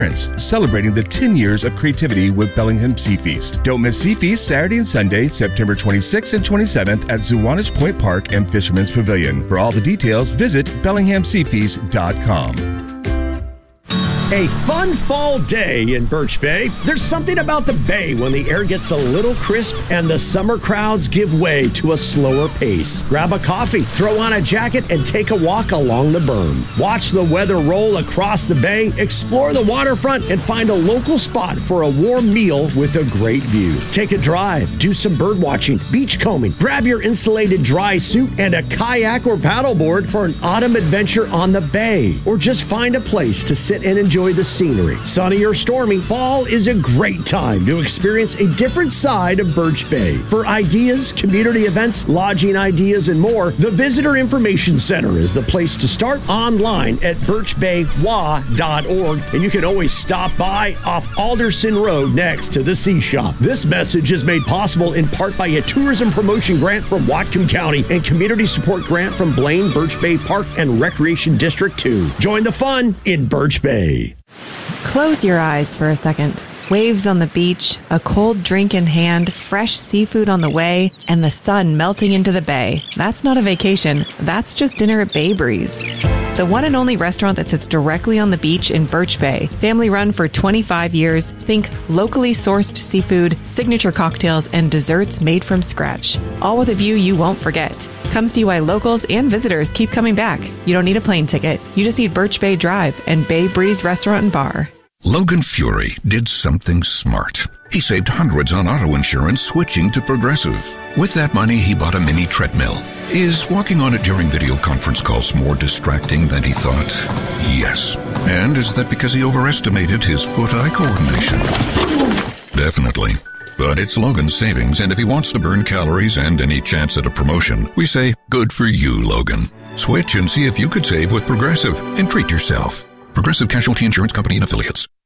Celebrating the 10 years of creativity with Bellingham Sea Feast. Don't miss Sea Feast Saturday and Sunday, September 26th and 27th at Zuwanich Point Park and Fisherman's Pavilion. For all the details, visit BellinghamSeaFeast.com. A fun fall day in Birch Bay. There's something about the bay when the air gets a little crisp and the summer crowds give way to a slower pace. Grab a coffee, throw on a jacket, and take a walk along the berm. Watch the weather roll across the bay, explore the waterfront, and find a local spot for a warm meal with a great view. Take a drive, do some bird watching, beach combing, grab your insulated dry suit and a kayak or paddleboard for an autumn adventure on the bay. Or just find a place to sit and enjoy the scenery. Sunny or stormy, fall is a great time to experience a different side of Birch Bay. For ideas, community events, lodging ideas, and more, the Visitor Information Center is the place to start online at birchbaywa.org, and you can always stop by off Alderson Road next to the Sea Shop. This message is made possible in part by a tourism promotion grant from Whatcom County and community support grant from Blaine Birch Bay Park and Recreation District 2. Join the fun in Birch Bay. Close your eyes for a second. Waves on the beach, a cold drink in hand, fresh seafood on the way, and the sun melting into the bay. That's not a vacation. That's just dinner at Bay Breeze. The one and only restaurant that sits directly on the beach in Birch Bay. Family run for 25 years. Think locally sourced seafood, signature cocktails, and desserts made from scratch. All with a view you won't forget. Come see why locals and visitors keep coming back. You don't need a plane ticket. You just need Birch Bay Drive and Bay Breeze Restaurant and Bar. Logan Fury did something smart. He saved hundreds on auto insurance switching to Progressive. With that money, he bought a mini treadmill. Is walking on it during video conference calls more distracting than he thought? Yes. And is that because he overestimated his foot-eye coordination? Definitely. But it's Logan's savings, and if he wants to burn calories and any chance at a promotion, we say, good for you, Logan. Switch and see if you could save with Progressive and treat yourself. Progressive Casualty Insurance Company and Affiliates.